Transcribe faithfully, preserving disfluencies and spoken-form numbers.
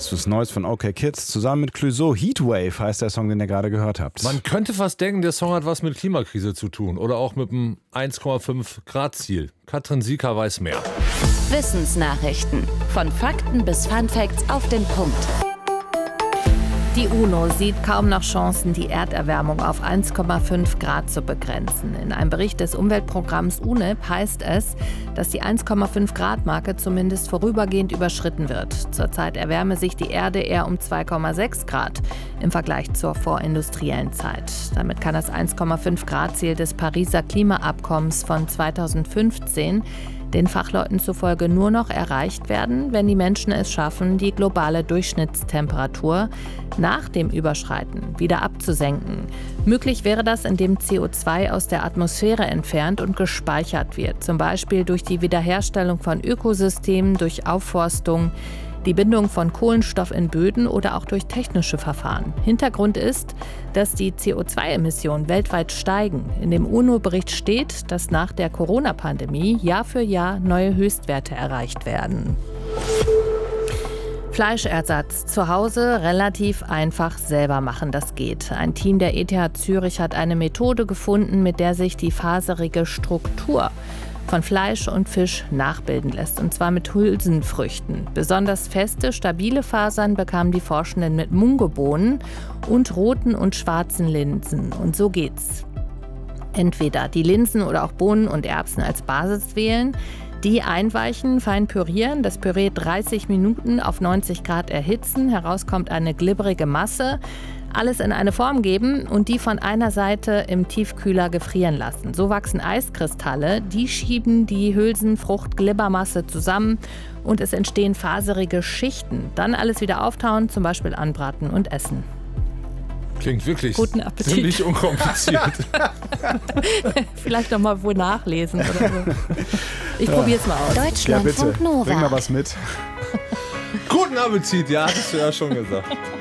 das ist Neues von OK Kids, zusammen mit Clouseau. Heatwave heißt der Song, den ihr gerade gehört habt. Man könnte fast denken, der Song hat was mit Klimakrise zu tun oder auch mit dem eins Komma fünf Grad Ziel. Katrin Sieker weiß mehr. Wissensnachrichten. Von Fakten bis Funfacts auf den Punkt. Die UNO sieht kaum noch Chancen, die Erderwärmung auf eins Komma fünf Grad zu begrenzen. In einem Bericht des Umweltprogramms U N E P heißt es, dass die eins Komma fünf Grad Marke zumindest vorübergehend überschritten wird. Zurzeit erwärme sich die Erde eher um zwei Komma sechs Grad im Vergleich zur vorindustriellen Zeit. Damit kann das eins Komma fünf Grad Ziel des Pariser Klimaabkommens von zweitausendfünfzehn den Fachleuten zufolge nur noch erreicht werden, wenn die Menschen es schaffen, die globale Durchschnittstemperatur nach dem Überschreiten wieder abzusenken. Möglich wäre das, indem C O zwei aus der Atmosphäre entfernt und gespeichert wird, zum Beispiel durch die Wiederherstellung von Ökosystemen, durch Aufforstung, die Bindung von Kohlenstoff in Böden oder auch durch technische Verfahren. Hintergrund ist, dass die C O zwei Emissionen weltweit steigen. In dem UNO-Bericht steht, dass nach der Corona-Pandemie Jahr für Jahr neue Höchstwerte erreicht werden. Fleischersatz zu Hause relativ einfach selber machen, das geht. Ein Team der E T H Zürich hat eine Methode gefunden, mit der sich die faserige Struktur von Fleisch und Fisch nachbilden lässt, und zwar mit Hülsenfrüchten. Besonders feste, stabile Fasern bekamen die Forschenden mit Mungebohnen und roten und schwarzen Linsen. Und so geht's. Entweder die Linsen oder auch Bohnen und Erbsen als Basis wählen, die einweichen, fein pürieren, das Püree dreißig Minuten auf neunzig Grad erhitzen, heraus kommt eine glibberige Masse, alles in eine Form geben und die von einer Seite im Tiefkühler gefrieren lassen. So wachsen Eiskristalle, die schieben die Hülsenfrucht-Glibbermasse zusammen und es entstehen faserige Schichten. Dann alles wieder auftauen, zum Beispiel anbraten und essen. Klingt wirklich Guten Appetit. ziemlich unkompliziert. Vielleicht noch mal wo nachlesen oder so. Ich probier's mal aus. Ja, bitte. Deutschlandfunk Bring mal Nova. was mit. Guten Appetit, ja, hattest du ja schon gesagt.